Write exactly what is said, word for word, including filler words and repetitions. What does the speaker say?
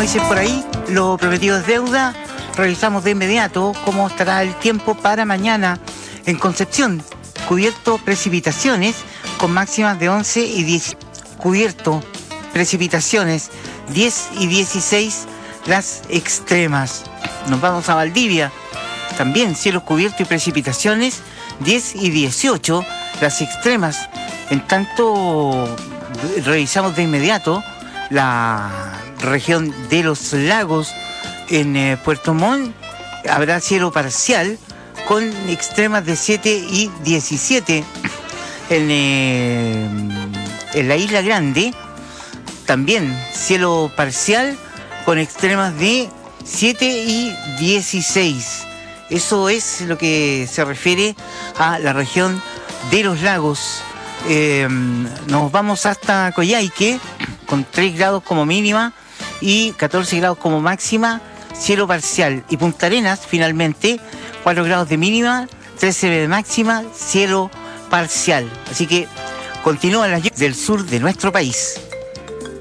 dicen por ahí, lo prometido es deuda. Revisamos de inmediato cómo estará el tiempo para mañana en Concepción. Cubierto precipitaciones con máximas de once y diez. Cubierto precipitaciones diez y dieciséis las extremas. Nos vamos a Valdivia. También cielos cubiertos y precipitaciones diez y dieciocho las extremas. En tanto, revisamos de inmediato la región de los lagos. En eh, Puerto Montt habrá cielo parcial con extremas de siete y diecisiete. En, eh, en la Isla Grande también cielo parcial con extremas de siete y dieciséis. Eso es lo que se refiere a la región de los lagos. Eh, nos vamos hasta Coyhaique con tres grados como mínima y catorce grados como máxima, cielo parcial. Y Punta Arenas, finalmente, cuatro grados de mínima, trece de máxima, cielo parcial. Así que continúan las lluvias del sur de nuestro país.